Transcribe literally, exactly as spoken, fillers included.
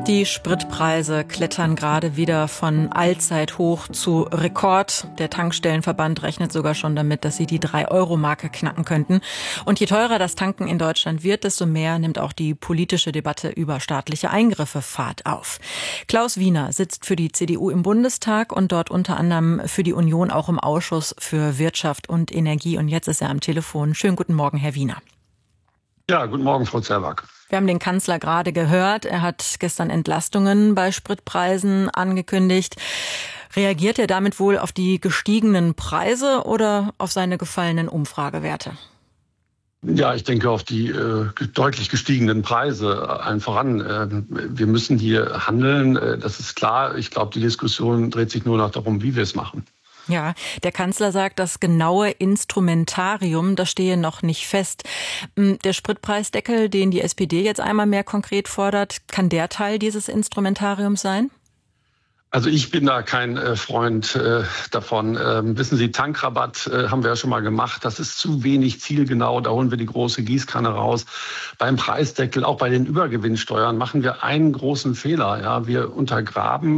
Die Spritpreise klettern gerade wieder von Allzeithoch zu Rekord. Der Tankstellenverband rechnet sogar schon damit, dass sie die drei Euro Marke knacken könnten. Und je teurer das Tanken in Deutschland wird, desto mehr nimmt auch die politische Debatte über staatliche Eingriffe Fahrt auf. Klaus Wiener sitzt für die C D U im Bundestag und dort unter anderem für die Union auch im Ausschuss für Wirtschaft und Energie. Und jetzt ist er am Telefon. Schönen guten Morgen, Herr Wiener. Ja, guten Morgen, Frau Zerwak. Wir haben den Kanzler gerade gehört. Er hat gestern Entlastungen bei Spritpreisen angekündigt. Reagiert er damit wohl auf die gestiegenen Preise oder auf seine gefallenen Umfragewerte? Ja, ich denke auf die äh, deutlich gestiegenen Preise allen voran. Äh, wir müssen hier handeln, äh, das ist klar. Ich glaube, die Diskussion dreht sich nur noch darum, wie wir es machen. Ja, der Kanzler sagt, das genaue Instrumentarium, das stehe noch nicht fest. Der Spritpreisdeckel, den die S P D jetzt einmal mehr konkret fordert, kann der Teil dieses Instrumentariums sein? Also ich bin da kein äh, Freund äh, davon. Ähm, wissen Sie, Tankrabatt äh, haben wir ja schon mal gemacht. Das ist zu wenig zielgenau. Da holen wir die große Gießkanne raus. Beim Preisdeckel, auch bei den Übergewinnsteuern, machen wir einen großen Fehler. Ja, wir untergraben